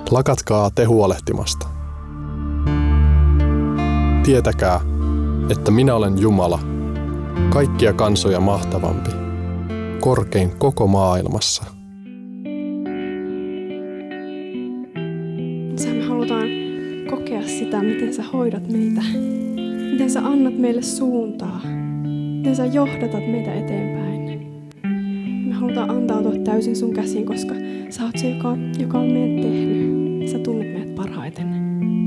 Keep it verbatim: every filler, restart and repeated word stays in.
Lakatkaa te huolehtimasta. Tietäkää, että minä olen Jumala, kaikkia kansoja mahtavampi, korkein koko maailmassa. Isä, me halutaan kokea sitä, miten sä hoidat meitä. Miten sä annat meille suuntaa. Miten sä johdatat meitä eteenpäin. Me halutaan antautua täysin sun käsiin, koska sä oot se, joka, joka on meidät tehnyt. Sä tunnet meidät parhaiten.